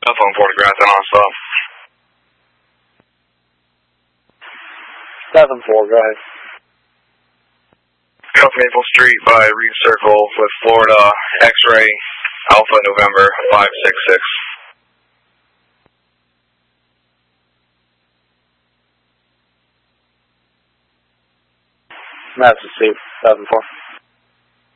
Phone 40 Grand non-stop. 7-4, go ahead. Off Maple Street by Reed Circle with Florida X-Ray Alpha November 566. Mass received, 7-4.